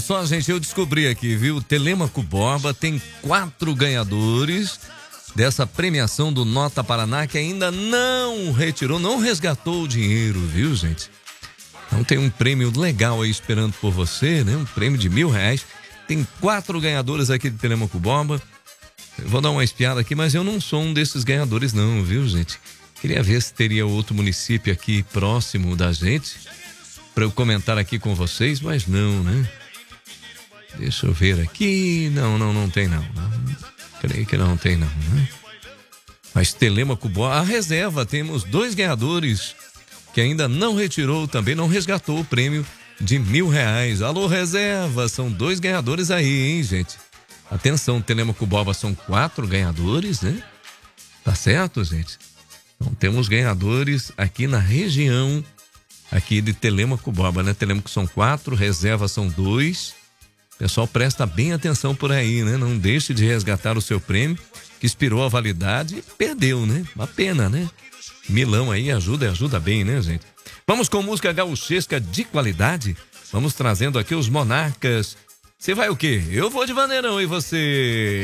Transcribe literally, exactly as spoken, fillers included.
Só, gente, eu descobri aqui, viu? Telêmaco Borba tem quatro ganhadores dessa premiação do Nota Paraná que ainda não retirou, não resgatou o dinheiro, viu, gente? Então tem um prêmio legal aí esperando por você, né? Um prêmio de mil reais. Tem quatro ganhadores aqui de Telêmaco Borba. Eu vou dar uma espiada aqui, mas eu não sou um desses ganhadores não, viu, gente? Queria ver se teria outro município aqui próximo da gente para eu comentar aqui com vocês, mas não, né? Deixa eu ver aqui. Não, não, não tem não. não. Creio que não tem não, né? Mas Telêmaco Borba, a reserva, temos dois ganhadores que ainda não retirou, também não resgatou o prêmio de mil reais. Alô, reserva, são dois ganhadores aí, hein, gente? Atenção, Telêmaco Borba são quatro ganhadores, né? Tá certo, gente? Então temos ganhadores aqui na região aqui de Telêmaco Borba, né? Telêmaco são quatro, reserva são dois. Pessoal, presta bem atenção por aí, né? Não deixe de resgatar o seu prêmio, que expirou a validade e perdeu, né? Uma pena, né? Milão aí ajuda e ajuda bem, né, gente? Vamos com música gauchesca de qualidade. Vamos trazendo aqui os Monarcas. Você vai o quê? Eu vou de Vaneirão, e você?